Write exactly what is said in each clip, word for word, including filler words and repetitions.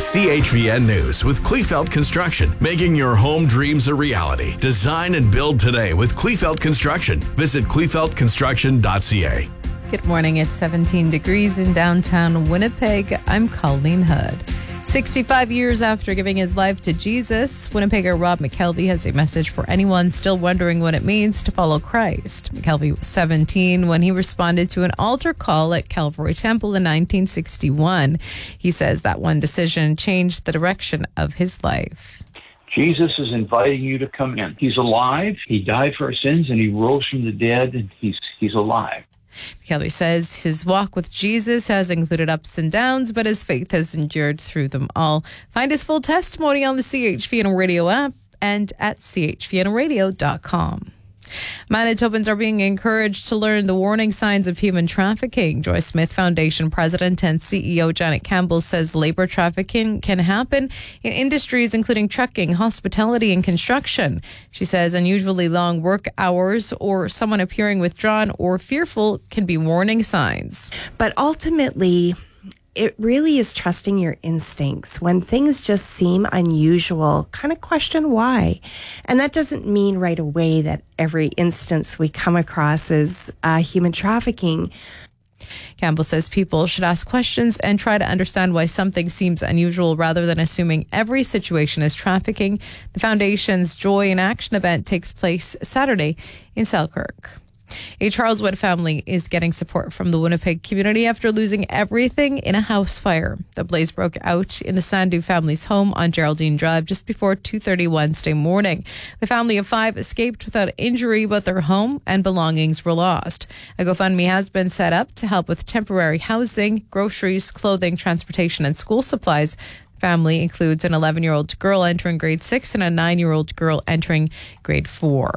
C H V N News with Kleefeld Construction, making your home dreams a reality. Design and build today with Kleefeld Construction. Visit kleefeld construction dot c a. Good morning. It's seventeen degrees in downtown Winnipeg. I'm Colleen Hood. sixty-five years after giving his life to Jesus, Winnipegger Rob McKelvey has a message for anyone still wondering what it means to follow Christ. McKelvey was seventeen when he responded to an altar call at Calvary Temple in nineteen sixty-one. He says that one decision changed the direction of his life. Jesus is inviting you to come in. He's alive. He died for our sins and he rose from the dead, and he's he's alive. McKelvey says his walk with Jesus has included ups and downs, but his faith has endured through them all. Find his full testimony on the C H V N Radio app and at c h v n radio dot com. Manitobans are being encouraged to learn the warning signs of human trafficking. Joyce Smith Foundation President and C E O Janet Campbell says labor trafficking can happen in industries including trucking, hospitality, and construction. She says unusually long work hours or someone appearing withdrawn or fearful can be warning signs. But ultimately, it really is trusting your instincts. When things just seem unusual, kind of question why. And that doesn't mean right away that every instance we come across is uh, human trafficking. Campbell says people should ask questions and try to understand why something seems unusual rather than assuming every situation is trafficking. The Foundation's Joy in Action event takes place Saturday in Selkirk. A Charleswood family is getting support from the Winnipeg community after losing everything in a house fire. The blaze broke out in the Sandu family's home on Geraldine Drive just before two thirty Wednesday morning. The family of five escaped without injury, but their home and belongings were lost. A GoFundMe has been set up to help with temporary housing, groceries, clothing, transportation, and school supplies. The family includes an eleven-year-old girl entering grade six and a nine-year-old girl entering grade four.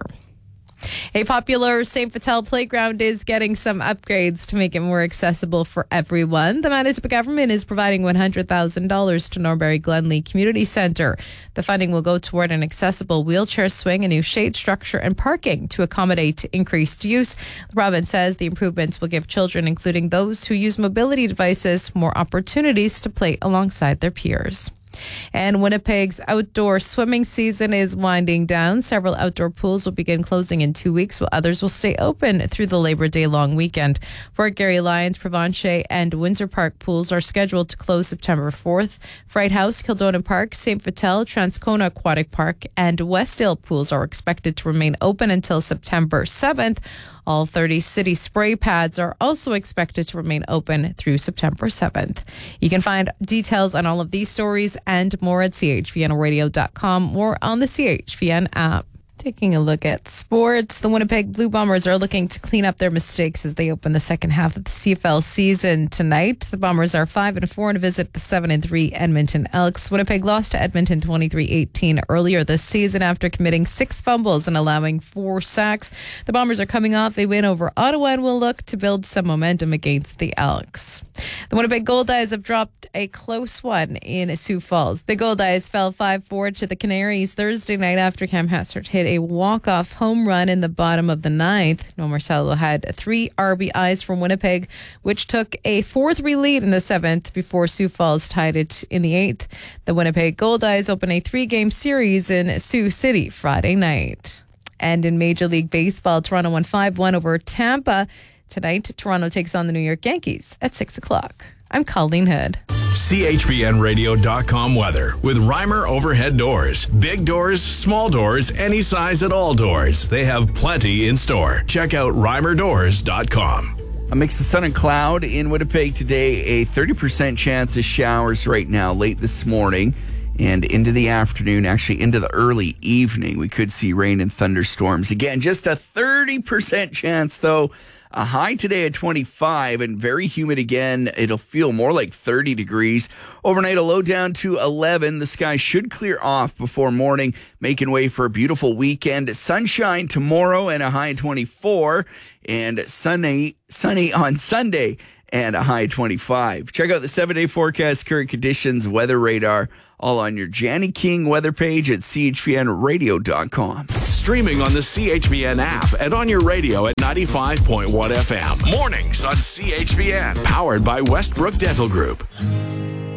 A popular Saint Vital playground is getting some upgrades to make it more accessible for everyone. The Manitoba government is providing one hundred thousand dollars to Norbury Glenlee Community Centre. The funding will go toward an accessible wheelchair swing, a new shade structure, and parking to accommodate increased use. The province says the improvements will give children, including those who use mobility devices, more opportunities to play alongside their peers. And Winnipeg's outdoor swimming season is winding down. Several outdoor pools will begin closing in two weeks, while others will stay open through the Labor Day long weekend. Fort Garry Lions, Provencher, and Windsor Park pools are scheduled to close September fourth. Fright House, Kildonan Park, Saint Vital, Transcona Aquatic Park, and Westdale pools are expected to remain open until September seventh. All thirty city spray pads are also expected to remain open through September seventh. You can find details on all of these stories and more at c h v n radio dot com or on the C H V N app. Taking a look at sports, the Winnipeg Blue Bombers are looking to clean up their mistakes as they open the second half of the C F L season tonight. The Bombers are five and four and visit the seven and three Edmonton Elks. Winnipeg lost to Edmonton twenty-three eighteen earlier this season after committing six fumbles and allowing four sacks. The Bombers are coming off a win over Ottawa and will look to build some momentum against the Elks. The Winnipeg Goldeyes have dropped a close one in Sioux Falls. The Goldeyes fell five four to the Canaries Thursday night after Cam Hassert hit a walk-off home run in the bottom of the ninth. Noel Marcello had three R B Is from Winnipeg, which took a four three lead in the seventh before Sioux Falls tied it in the eighth. The Winnipeg Goldeyes open a three-game series in Sioux City Friday night. And in Major League Baseball, Toronto won five one over Tampa. Tonight, Toronto takes on the New York Yankees at six o'clock. I'm Colleen Hood. C H V N radio dot com weather with Reimer Overhead Doors. Big doors, small doors, any size at all doors. They have plenty in store. Check out reimer doors dot com. A mix of sun and cloud in Winnipeg today. A thirty percent chance of showers right now, late this morning and into the afternoon, actually into the early evening. We could see rain and thunderstorms. Again, just a thirty percent chance, though. A high today at twenty-five and very humid again. It'll feel more like thirty degrees. Overnight, a low down to eleven. The sky should clear off before morning, making way for a beautiful weekend. Sunshine tomorrow and a high twenty-four. And sunny, sunny on Sunday and a high twenty-five. Check out the seven-day forecast, current conditions, weather radar, all on your Janny King weather page at c h v n radio dot com. Streaming on the C H V N app and on your radio at ninety-five point one F M. Mornings on C H V N. Powered by Westbrook Dental Group.